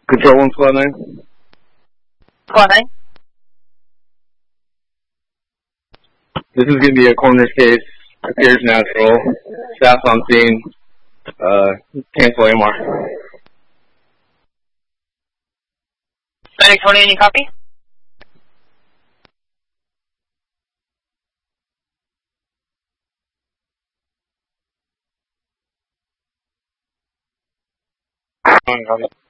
Control 1 Squad 9. Squad 9? This is going to be a coroner's case. Appears natural. Staff on scene. Cancel AMR. Medic 20, any copy? Copy.